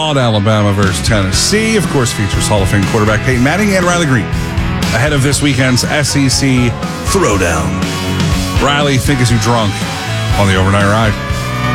Alabama versus Tennessee, of course, features Hall of Fame quarterback Peyton Manning and Riley Green ahead of this weekend's SEC Throwdown. Riley, think is you drunk on the overnight ride?